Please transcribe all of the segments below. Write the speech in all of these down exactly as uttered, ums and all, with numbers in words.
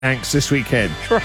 Thanks this weekend. Great.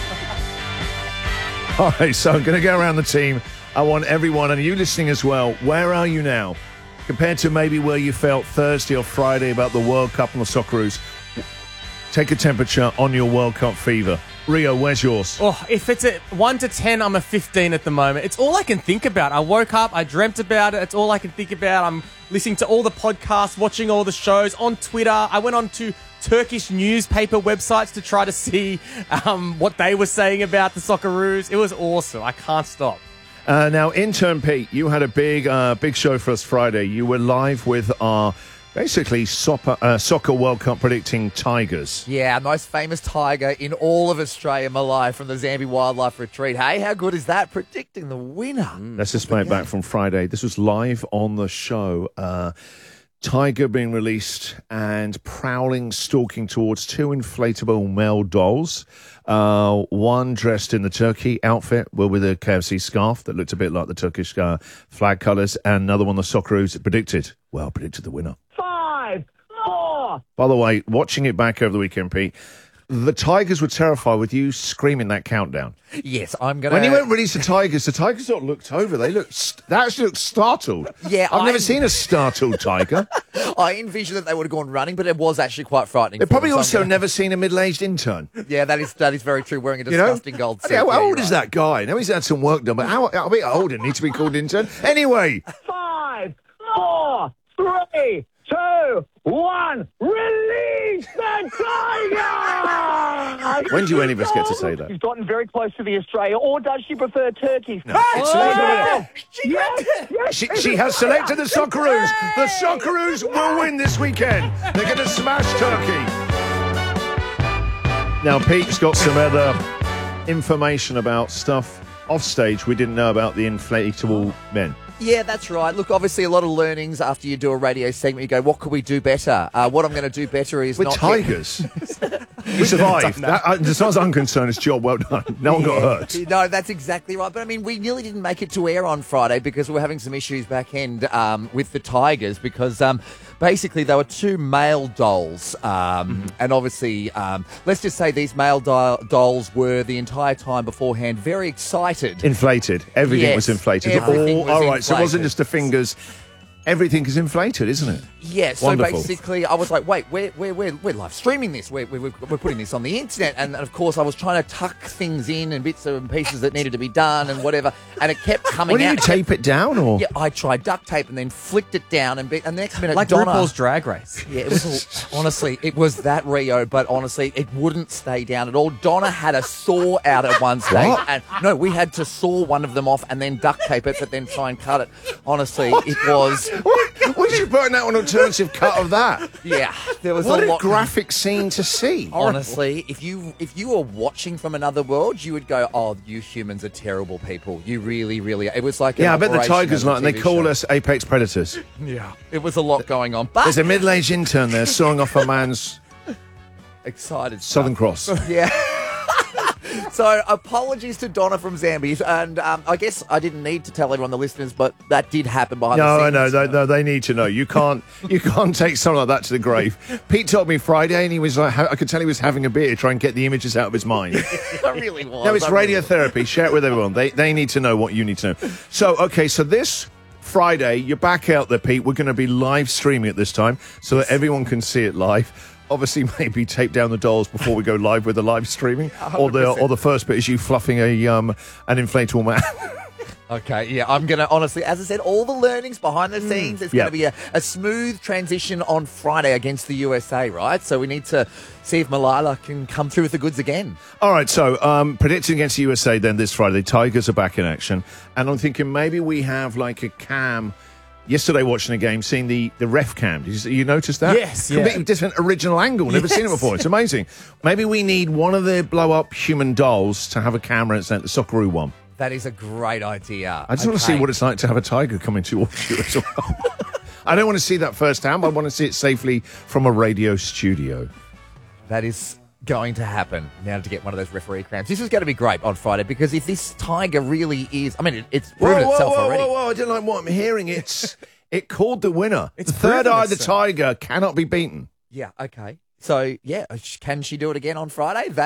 All right, so I'm going to go around the team. I want everyone, and you listening as well, where are you now? Compared to maybe where you felt Thursday or Friday about the World Cup and the Socceroos. Take a temperature on your World Cup fever. Rio, where's yours? Oh, if it's a one to ten, I'm a fifteen at the moment. It's all I can think about. I woke up, I dreamt about it. It's all I can think about. I'm listening to all the podcasts, watching all the shows on Twitter. I went on to Turkish newspaper websites to try to see um, what they were saying about the Socceroos. It was awesome. I can't stop. Uh, now, intern Pete, you had a big, uh, big show for us Friday. You were live with our basically soccer, uh, soccer World Cup predicting Tigers. Yeah, most famous tiger in all of Australia, Malai, from the Zambi Wildlife Retreat. Hey, how good is that? Predicting the winner. Mm. Let's just play it back from Friday. This was live on the show. Uh, Tiger being released and prowling, stalking towards two inflatable male dolls. Uh, one dressed in the turkey outfit, well, with a K F C scarf that looked a bit like the Turkish uh, flag colours, and another one the Socceroos predicted. Well, predicted the winner. Five, four. By the way, watching it back over the weekend, Pete, the Tigers were terrified with you screaming that countdown. Yes, I'm going to... When you went release the Tigers, the Tigers sort of looked over. They looked, st- they actually looked startled. Yeah, I've I... never seen a startled tiger. I envisioned that they would have gone running, but it was actually quite frightening. They've probably them, also so gonna... never seen a middle-aged intern. Yeah, that is that is very true, wearing a You know? disgusting gold suit. Okay, how Yeah, old you're is right. that guy? Now he's had some work done, but how, how bit older need to be called intern? Anyway. Five, four, three, two, one. Release the tiger! When do any of us get to say that? She's gotten very close to the Australia, or does she prefer turkeys? No. It's Oh! She- Yes, yes, She, she has selected the Socceroos. The Socceroos will win this weekend. They're going to smash Turkey. Now, Pete's got some other information about stuff off stage we didn't know about the inflatable men. Yeah, that's right. Look, obviously a lot of learnings after you do a radio segment. You go, what could we do better? Uh, what I'm going to do better is With not... tigers. We survived. That, uh, as far as I'm concerned, it's job well done. No one got hurt. No, that's exactly right. But I mean, we nearly didn't make it to air on Friday because we were having some issues back end um, with the Tigers because um, basically they were two male dolls. Um, mm-hmm. And obviously, um, let's just say these male do- dolls were the entire time beforehand very excited. Inflated. Everything Yes, was inflated. everything all, was all right, so it wasn't inflated. just the fingers. Everything is inflated, isn't it? Yeah, so Wonderful. basically I was like, wait, we're, we're, we're, we're live streaming this. We're, we're, we're putting this on the internet. And, and, of course, I was trying to tuck things in and bits and pieces that needed to be done and whatever. And it kept coming What, did out. you tape it down? Or? Yeah, I tried duct tape and then flicked it down. And, be, and the next minute, Like Donna... RuPaul's Drag Race. Yeah, it was all, honestly, it was that Rio, but honestly, it wouldn't stay down at all. Donna had a saw out at one stage. What? And no, we had to saw one of them off and then duct tape it, but then try and cut it. Honestly, it was... What, what did you put in that an alternative cut of that? Yeah, there was What a a lot... graphic scene to see. Honestly, if you if you were watching from another world, you would go, "Oh, you humans are terrible people. You really, really." Are. It was like an Yeah, I bet the operation Tigers of a like, and they T V call show. us apex predators. Yeah, it was a lot going on, but There's a middle-aged intern there sawing off a man's excited. Southern stuff. Cross. Yeah. So, apologies to Donna from Zambia, and um, I guess I didn't need to tell everyone, the listeners, but that did happen behind No, the I scenes. know. No, no, they need to know. You can't, you can't take something like that to the grave. Pete told me Friday, and he was like, I could tell he was having a beer, trying to get the images out of his mind. I really was. No, it's I really was. radiotherapy. Share it with everyone. They, they need to know what you need to know. So, okay, so this Friday, you're back out there, Pete. We're going to be live streaming at this time so that everyone can see it live. Obviously, maybe tape down the dolls before we go live with the live streaming, or the or the first bit is you fluffing a um an inflatable man. Okay, yeah, I'm going to, honestly, as I said, all the learnings behind the scenes, it's Yep. going to be a, a smooth transition on Friday against the U S A, right? So we need to see if Malala can come through with the goods again. All right, so um, predicting against the U S A then this Friday. Tigers are back in action, and I'm thinking maybe we have like a cam. Yesterday, watching a game, seeing the, the ref cam. Did you, you notice that? Yes, yeah. Completely different original angle. Never seen it Yes. before. It's amazing. Maybe we need one of the blow-up human dolls to have a camera and send the Socceroo one. That is a great idea. I just want to see what it's like to have a tiger coming towards you as well. I don't want to see that firsthand, but I want to see it safely from a radio studio. That is going to happen now to get one of those referee crowns. This is going to be great on Friday because if this tiger really is, I mean, it, it's proven whoa, itself whoa, already. Whoa, whoa, I don't like what I'm hearing. It's it called the winner. It's the third proven eye of the itself. tiger cannot be beaten. Yeah, okay. So, yeah, can she do it again on Friday? That